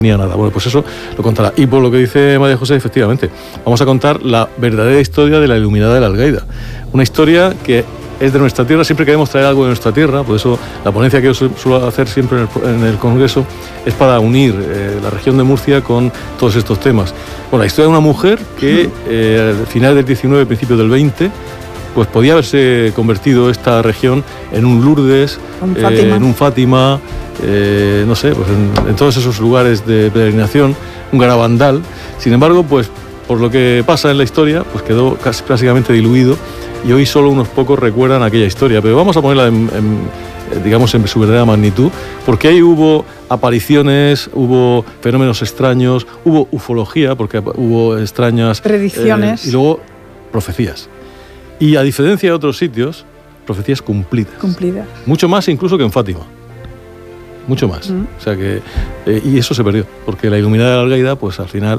tenía nada. Bueno, pues eso lo contará. Y por lo que dice María José, efectivamente, vamos a contar la verdadera historia de la Iluminada de la Algaida. Una historia que es de nuestra tierra, siempre queremos traer algo de nuestra tierra, por eso la ponencia que yo suelo hacer siempre en el Congreso es para unir la región de Murcia con todos estos temas. Bueno, la historia de una mujer que al final del 19, principio del 20, pues podía haberse convertido esta región en un Lourdes, en un Fátima, no sé, pues en todos esos lugares de peregrinación, un Garabandal. Sin embargo, pues por lo que pasa en la historia, pues quedó casi prácticamente diluido y hoy solo unos pocos recuerdan aquella historia. Pero vamos a ponerla digamos, en su verdadera magnitud, porque ahí hubo apariciones, hubo fenómenos extraños, hubo ufología, porque hubo extrañas predicciones y luego profecías. Y a diferencia de otros sitios, profecías cumplidas. Mucho más incluso que en Fátima. Mucho más. O sea que y eso se perdió, porque la Iluminada de la Algaida, pues al final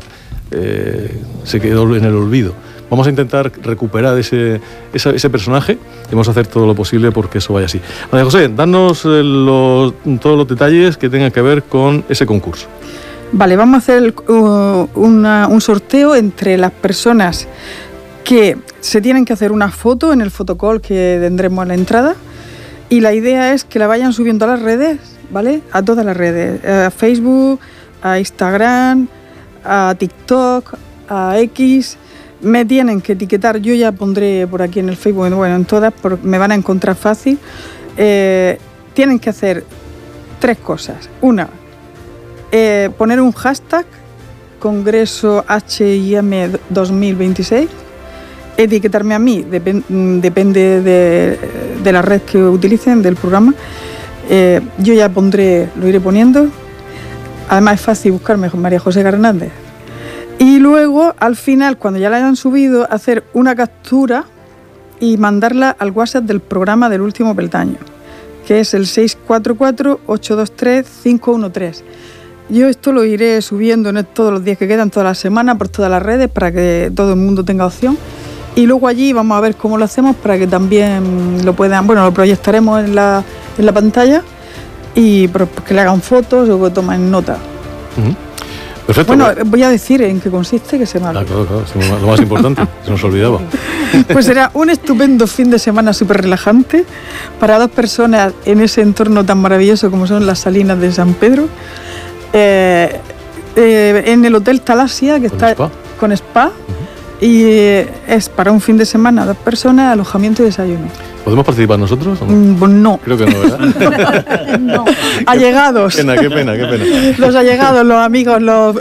se quedó en el olvido. Vamos a intentar recuperar ese personaje y vamos a hacer todo lo posible porque eso vaya así. María José, danos todos los detalles que tengan que ver con ese concurso. Vale, vamos a hacer un sorteo entre las personas que se tienen que hacer una foto en el fotocall que tendremos a la entrada, y la idea es que la vayan subiendo a las redes, ¿vale? A todas las redes, a Facebook, a Instagram, a TikTok, a X. Me tienen que etiquetar, yo ya pondré por aquí en el Facebook, bueno, en todas, me van a encontrar fácil. Tienen que hacer 3 cosas. Una, poner un hashtag, Congreso HIM 2026, etiquetarme a mí, depende de la red que utilicen, del programa. Yo ya lo iré poniendo. Además es fácil buscarme con María José Hernández. Y luego, al final, cuando ya la hayan subido, hacer una captura y mandarla al WhatsApp del programa del último peldaño, que es el 644-823-513. Yo esto lo iré subiendo en todos los días que quedan, toda la semana, por todas las redes, para que todo el mundo tenga opción. Y luego allí vamos a ver cómo lo hacemos para que también lo puedan, bueno, lo proyectaremos en la pantalla y que le hagan fotos o que tomen nota. Perfecto. Bueno, voy a decir en qué consiste, que se me claro, lo más importante, se nos olvidaba. Pues será un estupendo fin de semana súper relajante para 2 personas en ese entorno tan maravilloso como son las Salinas de San Pedro, en el Hotel Talasia, que está con spa, y es para un fin de semana, 2 personas, alojamiento y desayuno. ¿Podemos participar nosotros o no? Pues no. Creo que no, ¿verdad? No. Allegados. Qué pena. Los allegados, los amigos, no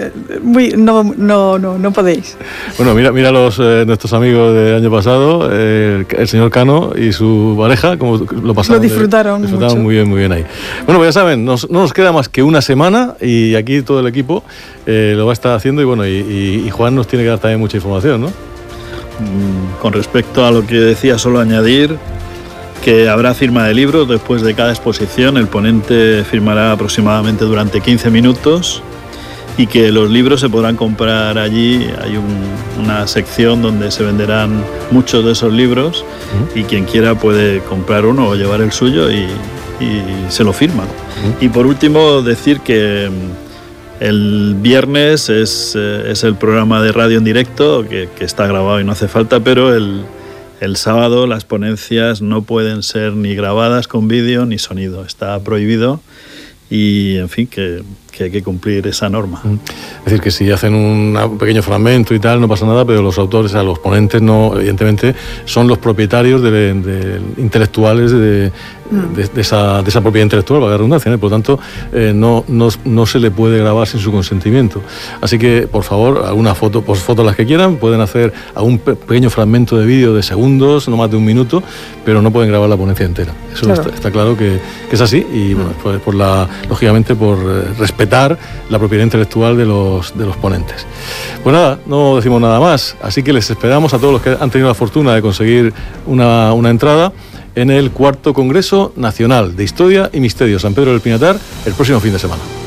podéis. Bueno, mira nuestros amigos del año pasado, el señor Cano y su pareja, como lo pasaron. Lo disfrutaron mucho. Muy bien ahí. Bueno, pues ya saben, no nos queda más que una semana y aquí todo el equipo lo va a estar haciendo y Juan nos tiene que dar también mucha información, ¿no? Con respecto a lo que decía, solo añadir que habrá firma de libros después de cada exposición. El ponente firmará aproximadamente durante 15 minutos y que los libros se podrán comprar allí. Hay una sección donde se venderán muchos de esos libros y quien quiera puede comprar uno o llevar el suyo y se lo firman. Y por último, decir que el viernes es el programa de radio en directo, que está grabado y no hace falta, pero el sábado las ponencias no pueden ser ni grabadas con vídeo ni sonido. Está prohibido y, en fin, que hay que cumplir esa norma. Es decir, que si hacen un pequeño fragmento y tal, no pasa nada, pero los autores, los ponentes, no, evidentemente, son los propietarios intelectuales de esa propiedad intelectual, valga la redundancia, por lo tanto, no se le puede grabar sin su consentimiento. Así que, por favor, alguna foto, fotos las que quieran, pueden hacer algún pequeño fragmento de vídeo de segundos, no más de 1 minuto, pero no pueden grabar la ponencia entera. Eso claro. Está claro que es así y, bueno, lógicamente, por respetar la propiedad intelectual de los ponentes. Pues nada, no decimos nada más, así que les esperamos a todos los que han tenido la fortuna de conseguir una entrada en el 4º Congreso Nacional de Historia y Misterio San Pedro del Pinatar el próximo fin de semana.